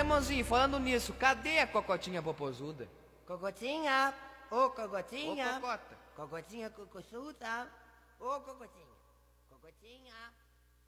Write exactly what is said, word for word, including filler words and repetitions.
irmãozinho, falando nisso, cadê a cocotinha popozuda? Cocotinha, ô cocotinha. Ô, cocota. Cocotinha cucuchuda, ô cocotinha. Cocotinha.